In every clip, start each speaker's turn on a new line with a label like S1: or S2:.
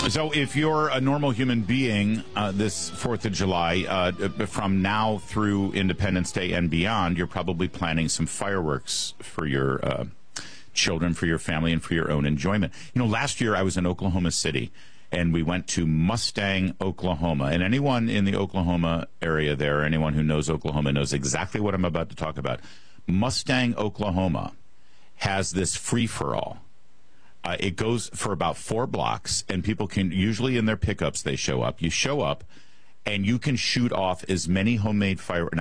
S1: So if you're a normal human being, this 4th of July, from now through Independence Day and beyond, you're probably planning some fireworks for your children, for your family, and for your own enjoyment. You know, last year I was in Oklahoma City, and we went to Mustang, Oklahoma. And anyone in the Oklahoma area there, anyone who knows Oklahoma knows exactly what I'm about to talk about. Mustang, Oklahoma has this free-for-all. It goes for about 4 blocks, and people can, usually in their pickups, they show up. You show up, and you can shoot off as many home-owned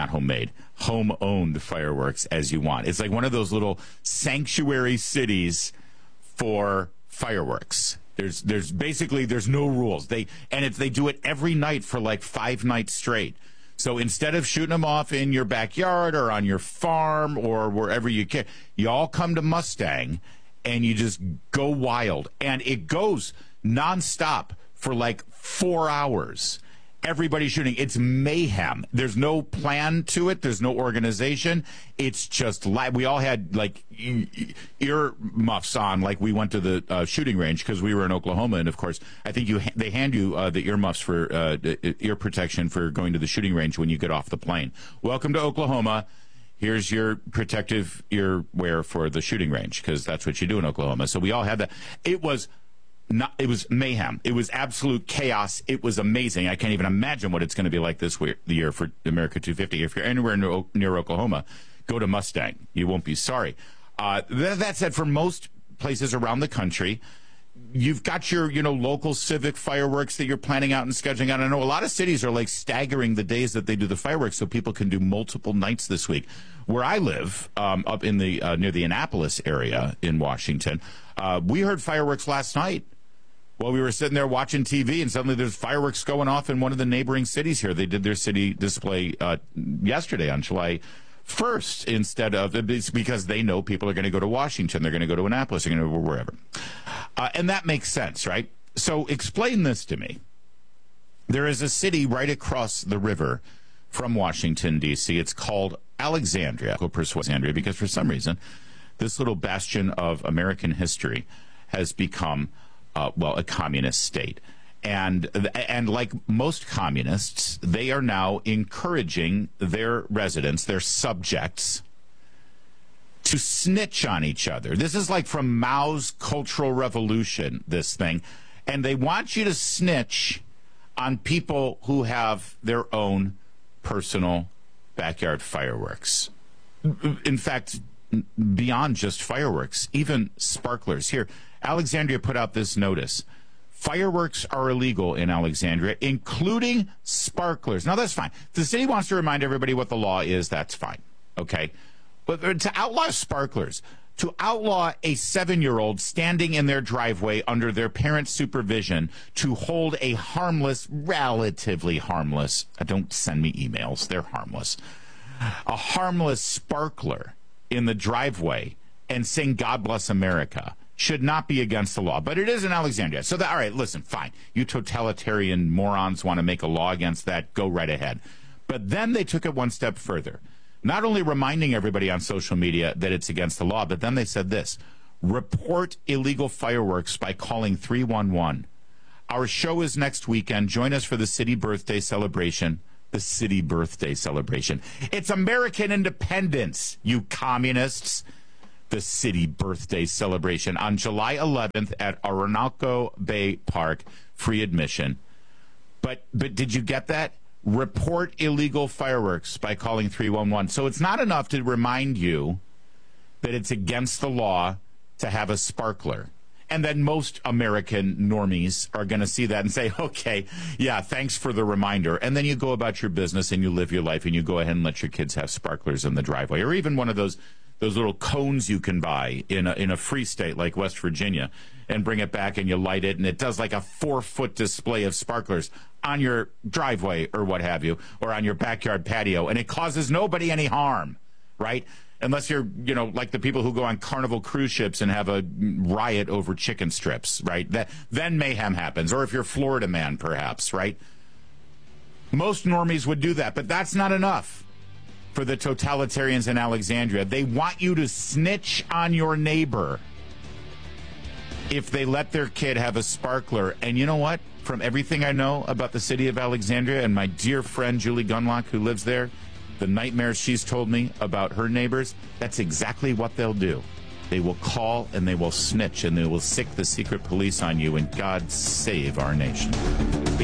S1: fireworks as you want. It's like one of those little sanctuary cities for fireworks. There's basically no rules. And if they do it every night for like 5 nights straight. So instead of shooting them off in your backyard or on your farm or wherever you can, you all come to Mustang and you just go wild. And it goes nonstop for like 4 hours. Everybody's shooting. It's mayhem. There's no plan to it. There's no organization. It's just we all had like ear muffs on, like we went to the shooting range because we were in Oklahoma. And of course, I think they hand you the ear muffs for ear protection for going to the shooting range when you get off the plane. Welcome to Oklahoma. Here's your protective ear wear for the shooting range because that's what you do in Oklahoma. So we all had that. It was mayhem. It was absolute chaos. It was amazing. I can't even imagine what it's going to be like the year for America 250. If you're anywhere near Oklahoma, go to Mustang. You won't be sorry. That said, for most places around the country, you've got your local civic fireworks that you're planning out and scheduling out. I know a lot of cities are like staggering the days that they do the fireworks so people can do multiple nights this week. Where I live, up in the near the Annapolis area in Washington, we heard fireworks last night. Well, we were sitting there watching TV, and suddenly there's fireworks going off in one of the neighboring cities here. They did their city display yesterday on July 1st instead of, because they know people are going to go to Washington, they're going to go to Annapolis, they're going to go wherever. And that makes sense, right? So explain this to me. There is a city right across the river from Washington, D.C. It's called Alexandria, because for some reason, this little bastion of American history has become a communist state. And like most communists, they are now encouraging their residents, their subjects, to snitch on each other. This is like from Mao's Cultural Revolution, this thing. And they want you to snitch on people who have their own personal backyard fireworks. In fact, beyond just fireworks, even sparklers. Here, Alexandria put out this notice. Fireworks are illegal in Alexandria, including sparklers. Now, that's fine. If the city wants to remind everybody what the law is, that's fine. Okay? But to outlaw sparklers, to outlaw a 7-year-old standing in their driveway under their parents' supervision to hold a harmless, relatively harmless, don't send me emails, they're harmless, a harmless sparkler in the driveway and sing God Bless America should not be against the law. But it is in Alexandria. So, all right, listen, fine. You totalitarian morons want to make a law against that, go right ahead. But then they took it one step further. Not only reminding everybody on social media that it's against the law, but then they said this: report illegal fireworks by calling 311. Our show is next weekend. Join us for the city birthday celebration. The city birthday celebration. It's American independence, you communists. The city birthday celebration on July 11th at Aranalco Bay Park, free admission. But did you get that? Report illegal fireworks by calling 311. So it's not enough to remind you that it's against the law to have a sparkler. And then most American normies are going to see that and say, okay, yeah, thanks for the reminder. And then you go about your business and you live your life and you go ahead and let your kids have sparklers in the driveway, or even one of those little cones you can buy in a free state like West Virginia, and bring it back and you light it, and it does like a 4-foot display of sparklers on your driveway or what have you, or on your backyard patio, and it causes nobody any harm, right? Unless you're, like the people who go on Carnival cruise ships and have a riot over chicken strips, right? Then mayhem happens. Or if you're Florida man, perhaps, right? Most normies would do that, but that's not enough for the totalitarians in Alexandria. They want you to snitch on your neighbor. if they let their kid have a sparkler. And you know what? From everything I know about the city of Alexandria and my dear friend Julie Gunlock, who lives there, the nightmares she's told me about her neighbors, that's exactly what they'll do. They will call and they will snitch and they will sick the secret police on you, and God save our nation.